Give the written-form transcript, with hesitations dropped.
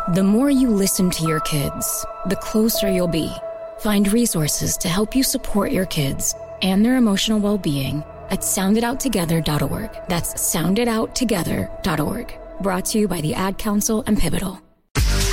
The more you listen to your kids, the closer you'll be. Find resources to help you support your kids and their emotional well-being at soundidouttogether.org. That's soundidouttogether.org. Brought to you by the Ad Council and Pivotal.